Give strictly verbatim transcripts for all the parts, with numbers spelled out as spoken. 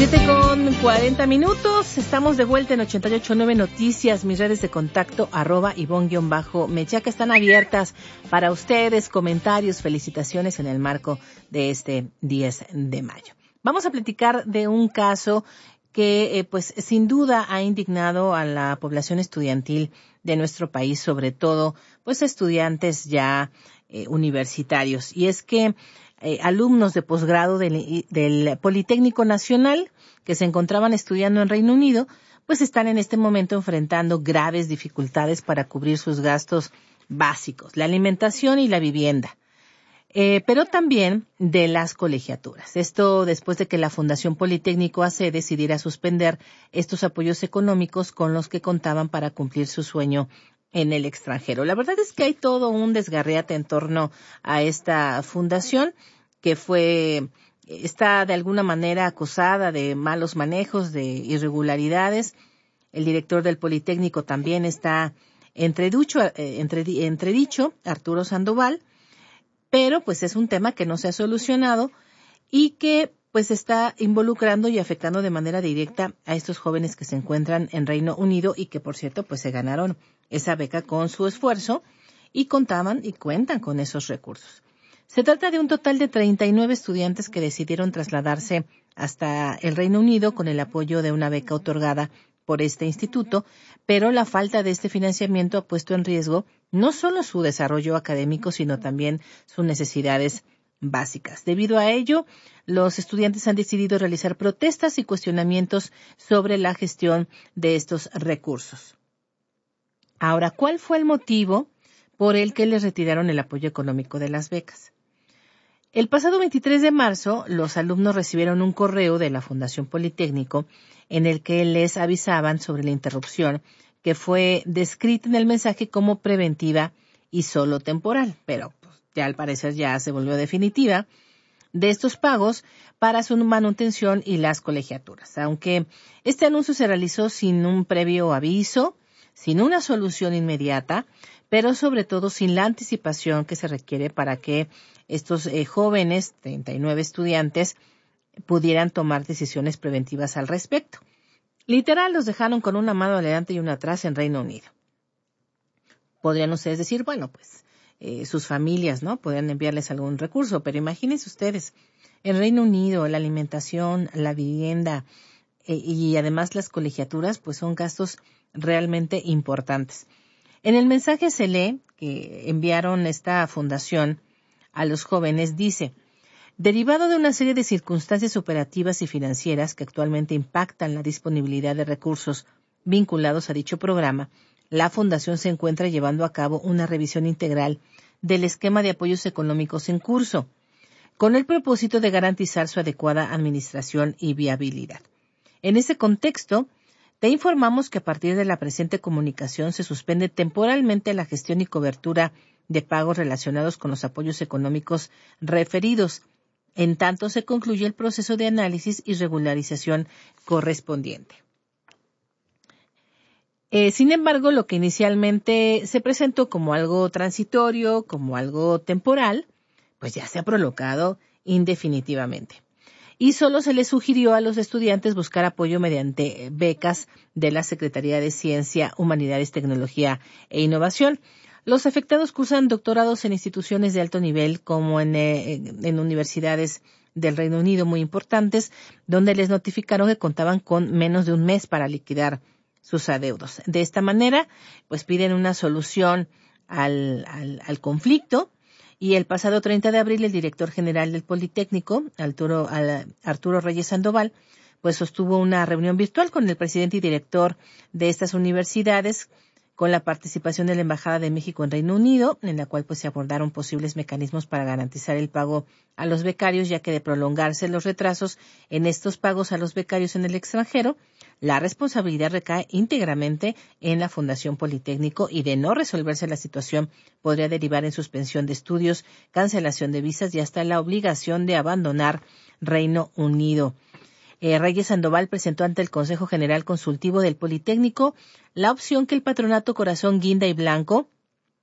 siete con cuarenta minutos, estamos de vuelta en ochenta y ocho punto nueve Noticias, mis redes de contacto, arroba Ivonne-Mecha, que están abiertas para ustedes, comentarios, felicitaciones en el marco de este diez de mayo. Vamos a platicar de un caso que eh, pues sin duda ha indignado a la población estudiantil de nuestro país, sobre todo pues estudiantes ya eh, universitarios, y es que Eh, alumnos de posgrado del, del Politécnico Nacional que se encontraban estudiando en Reino Unido, pues están en este momento enfrentando graves dificultades para cubrir sus gastos básicos, la alimentación y la vivienda, eh, pero también de las colegiaturas. Esto después de que la Fundación Politécnico A C decidiera suspender estos apoyos económicos con los que contaban para cumplir su sueño en el extranjero. La verdad es que hay todo un desgarriate en torno a esta fundación que fue, está de alguna manera acusada de malos manejos, de irregularidades. El director del Politécnico también está entredicho, eh, entredicho, entredicho, Arturo Sandoval, pero pues es un tema que no se ha solucionado y que pues está involucrando y afectando de manera directa a estos jóvenes que se encuentran en Reino Unido y que, por cierto, pues se ganaron esa beca con su esfuerzo y contaban y cuentan con esos recursos. Se trata de un total de treinta y nueve estudiantes que decidieron trasladarse hasta el Reino Unido con el apoyo de una beca otorgada por este instituto, pero la falta de este financiamiento ha puesto en riesgo no solo su desarrollo académico, sino también sus necesidades básicas. Debido a ello, los estudiantes han decidido realizar protestas y cuestionamientos sobre la gestión de estos recursos. Ahora, ¿cuál fue el motivo por el que les retiraron el apoyo económico de las becas? El pasado veintitrés de marzo, los alumnos recibieron un correo de la Fundación Politécnico en el que les avisaban sobre la interrupción que fue descrita en el mensaje como preventiva y solo temporal, pero pues, ya al parecer ya se volvió definitiva, de estos pagos para su manutención y las colegiaturas. Aunque este anuncio se realizó sin un previo aviso, sin una solución inmediata, pero sobre todo sin la anticipación que se requiere para que estos eh, jóvenes, treinta y nueve estudiantes, pudieran tomar decisiones preventivas al respecto. Literal, los dejaron con una mano adelante y una atrás en Reino Unido. Podrían ustedes decir, bueno, pues eh, sus familias, ¿no? Podrían enviarles algún recurso, pero imagínense ustedes, en Reino Unido, la alimentación, la vivienda eh, y además las colegiaturas, pues son gastos realmente importantes. En el mensaje se lee que enviaron esta fundación a los jóvenes, dice: derivado de una serie de circunstancias operativas y financieras que actualmente impactan la disponibilidad de recursos vinculados a dicho programa, la Fundación se encuentra llevando a cabo una revisión integral del esquema de apoyos económicos en curso, con el propósito de garantizar su adecuada administración y viabilidad. En ese contexto, te informamos que a partir de la presente comunicación se suspende temporalmente la gestión y cobertura de pagos relacionados con los apoyos económicos referidos, en tanto se concluye el proceso de análisis y regularización correspondiente. Eh, sin embargo, lo que inicialmente se presentó como algo transitorio, como algo temporal, pues ya se ha prolongado indefinitivamente. Y solo se les sugirió a los estudiantes buscar apoyo mediante becas de la Secretaría de Ciencia, Humanidades, Tecnología e Innovación. Los afectados cursan doctorados en instituciones de alto nivel, como en, eh, en universidades del Reino Unido muy importantes, donde les notificaron que contaban con menos de un mes para liquidar sus adeudos. De esta manera, pues piden una solución al, al, al conflicto. Y el pasado treinta de abril, el director general del Politécnico, Arturo, Arturo Reyes Sandoval, pues sostuvo una reunión virtual con el presidente y director de estas universidades, con la participación de la Embajada de México en Reino Unido, en la cual pues se abordaron posibles mecanismos para garantizar el pago a los becarios, ya que de prolongarse los retrasos en estos pagos a los becarios en el extranjero, la responsabilidad recae íntegramente en la Fundación Politécnico y de no resolverse la situación podría derivar en suspensión de estudios, cancelación de visas y hasta la obligación de abandonar Reino Unido. Eh, Reyes Sandoval presentó ante el Consejo General Consultivo del Politécnico la opción que el Patronato Corazón Guinda y Blanco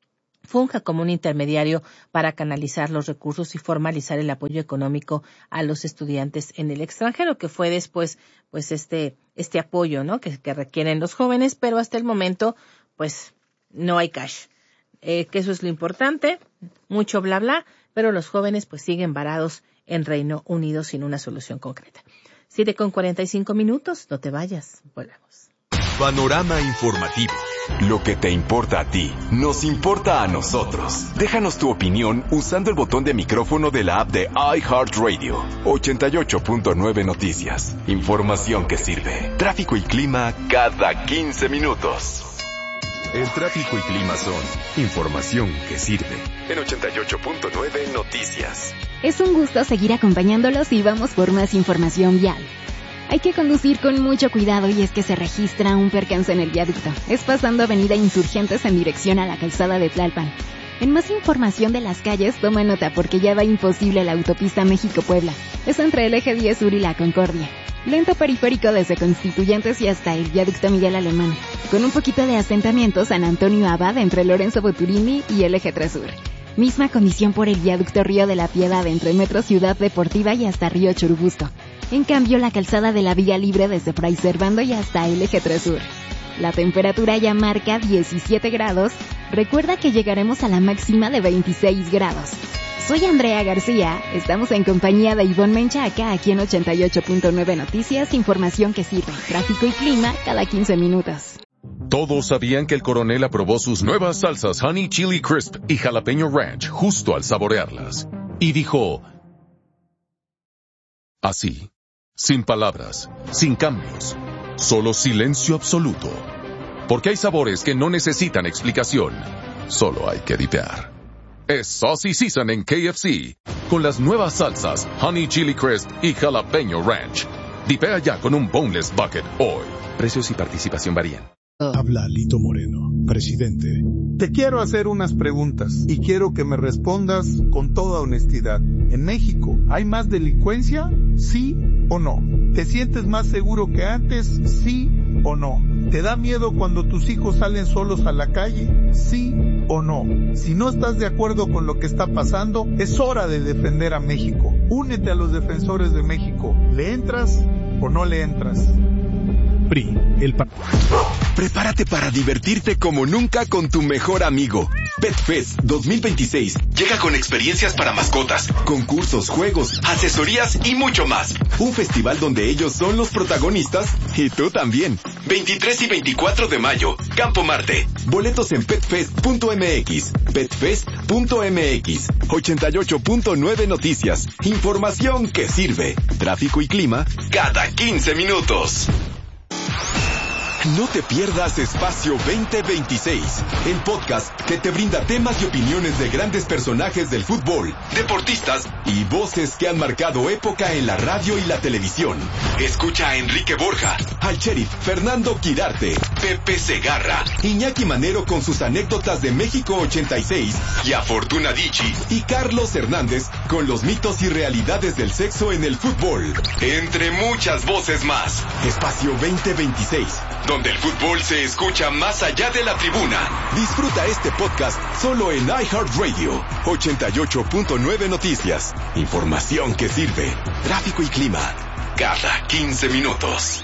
funja como un intermediario para canalizar los recursos y formalizar el apoyo económico a los estudiantes en el extranjero, que fue después pues este este apoyo, ¿no? que, que requieren los jóvenes, pero hasta el momento pues no hay cash. Eh, que eso es lo importante, mucho bla bla, pero los jóvenes pues siguen varados en Reino Unido sin una solución concreta. siete con cuarenta y cinco minutos, no te vayas, volvemos. Panorama informativo. Lo que te importa a ti, nos importa a nosotros. Déjanos tu opinión usando el botón de micrófono de la app de iHeartRadio. ochenta y ocho punto nueve Noticias. Información que sirve. Tráfico y clima cada quince minutos. El tráfico y clima son información que sirve. En ochenta y ocho punto nueve Noticias. Es un gusto seguir acompañándolos y vamos por más información vial. Hay que conducir con mucho cuidado y es que se registra un percance en el viaducto. Es pasando Avenida Insurgentes en dirección a la calzada de Tlalpan. En más información de las calles, toma nota porque ya va imposible la autopista México-Puebla. Es entre el eje diez Sur y la Concordia. Lento periférico desde Constituyentes y hasta el viaducto Miguel Alemán. Con un poquito de asentamiento San Antonio Abad entre Lorenzo Boturini y el eje tres Sur. Misma condición por el viaducto Río de la Piedad entre Metro Ciudad Deportiva y hasta Río Churubusco. En cambio, la calzada de la Villa Libre desde Fray Servando y hasta el eje tres Sur. La temperatura ya marca diecisiete grados. Recuerda que llegaremos a la máxima de veintiséis grados. Soy Andrea García. Estamos en compañía de Ivonne Menchaca aquí en ochenta y ocho punto nueve Noticias. Información que sirve. Tráfico y clima cada quince minutos. Todos sabían que el coronel aprobó sus nuevas salsas Honey Chili Crisp y Jalapeño Ranch justo al saborearlas. Y dijo... así, sin palabras, sin cambios, solo silencio absoluto. Porque hay sabores que no necesitan explicación, solo hay que dipear. Es Saucy Season en K F C, con las nuevas salsas Honey Chili Crisp y Jalapeño Ranch. Dipea ya con un Boneless Bucket hoy. Precios y participación varían. Habla Lito Moreno, presidente. Te quiero hacer unas preguntas y quiero que me respondas con toda honestidad. ¿En México hay más delincuencia? ¿Sí o no? ¿Te sientes más seguro que antes? ¿Sí o no? ¿Te da miedo cuando tus hijos salen solos a la calle? ¿Sí o no? Si no estás de acuerdo con lo que está pasando, es hora de defender a México. Únete a los defensores de México. ¿Le entras o no le entras? P R I, el pa- Prepárate para divertirte como nunca con tu mejor amigo. PetFest dos mil veintiséis llega con experiencias para mascotas, concursos, juegos, asesorías y mucho más. Un festival donde ellos son los protagonistas y tú también. veintitrés y veinticuatro de mayo, Campo Marte. Boletos en petfest punto m x. petfest punto m x. ochenta y ocho punto nueve Noticias. Información que sirve. Tráfico y clima cada quince minutos. No te pierdas Espacio veinte veintiséis, el podcast que te brinda temas y opiniones de grandes personajes del fútbol, deportistas y voces que han marcado época en la radio y la televisión. Escucha a Enrique Borja, al sheriff Fernando Quirarte, Pepe Segarra, Iñaki Manero con sus anécdotas de México ochenta y seis y a Fortuna Dicci y Carlos Hernández con los mitos y realidades del sexo en el fútbol, entre muchas voces más. Espacio veinte veintiséis, donde el fútbol se escucha más allá de la tribuna. Disfruta este podcast solo en iHeartRadio. ochenta y ocho punto nueve Noticias. Información que sirve. Tráfico y clima cada quince minutos.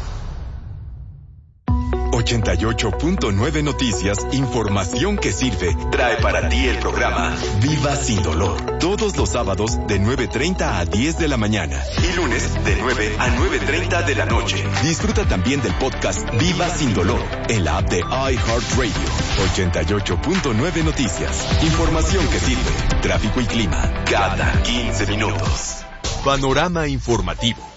ochenta y ocho punto nueve Noticias, información que sirve, trae para ti el programa Viva Sin Dolor. Todos los sábados de nueve treinta a diez de la mañana y lunes de nueve a nueve treinta de la noche. Disfruta también del podcast Viva Sin Dolor en la app de iHeartRadio. ochenta y ocho punto nueve Noticias, información que sirve, tráfico y clima cada quince minutos. Panorama informativo.